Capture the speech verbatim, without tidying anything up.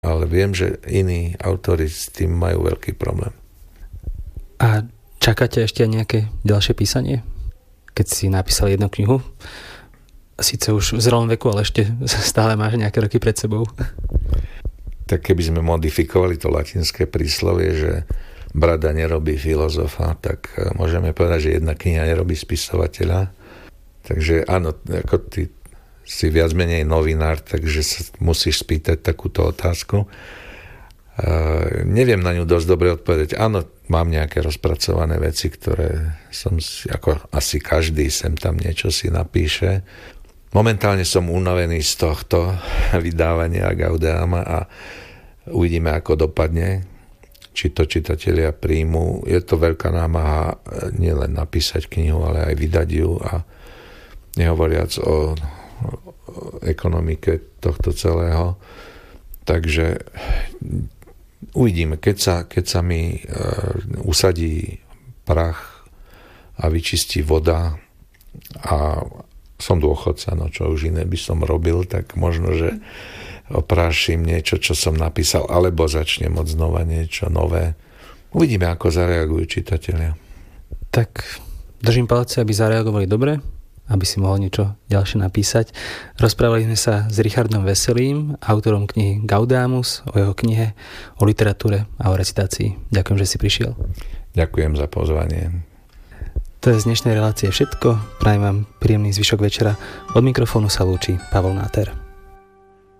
ale viem, že iní autori s tým majú veľký problém. A čakáte ešte nejaké ďalšie písanie? Keď si napísal jednu knihu, síce už v zrelom veku, ale ešte stále máš nejaké roky pred sebou. Tak keby sme modifikovali to latinské príslovie, že brada nerobí filozofa, tak môžeme povedať, že jedna kniha nerobí spisovateľa. Takže áno, ako ty si viac menej novinár, takže sa musíš spýtať takúto otázku. Uh, neviem na ňu dosť dobre odpovedať. Áno, mám nejaké rozpracované veci, ktoré som si, ako asi každý sem tam niečo si napíše. Momentálne som unavený z tohto vydávania Gaudeama a uvidíme, ako dopadne, či to čitatelia príjmu. Je to veľká námaha nielen napísať knihu, ale aj vydať ju a nehovoriac o, o ekonomike tohto celého. Takže uvidíme, keď sa, keď sa mi e, usadí prach a vyčistí voda a som dôchodca, no čo už iné by som robil, tak možno, že oprášim niečo, čo som napísal, alebo začnem od znova niečo nové. Uvidíme, ako zareagujú čitatelia. Tak držím palce, aby zareagovali dobre, aby si mohol niečo ďalšie napísať. Rozprávali sme sa s Richardom Veselým, autorom knihy Gaudeamus, o jeho knihe, o literatúre a o recitácii. Ďakujem, že si prišiel. Ďakujem za pozvanie. To je z dnešnej relácie všetko. Prajem vám príjemný zvyšok večera. Od mikrofónu sa lúči Pavol Náter.